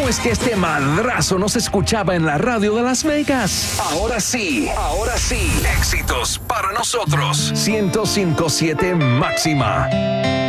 es que este madrazo no se escuchaba en la radio de Las Vegas? Ahora sí. Éxitos para nosotros. 105.7 máxima.